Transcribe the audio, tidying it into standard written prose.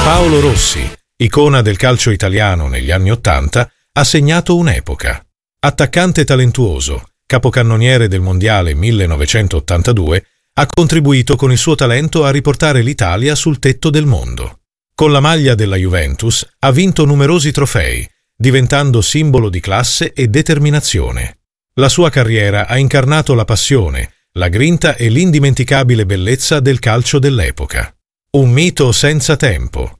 Paolo Rossi, icona del calcio italiano negli anni '80, ha segnato un'epoca. Attaccante talentuoso, capocannoniere del Mondiale 1982, ha contribuito con il suo talento a riportare l'Italia sul tetto del mondo. Con la maglia della Juventus ha vinto numerosi trofei, diventando simbolo di classe e determinazione. La sua carriera ha incarnato la passione, la grinta e l'indimenticabile bellezza del calcio dell'epoca. Un mito senza tempo,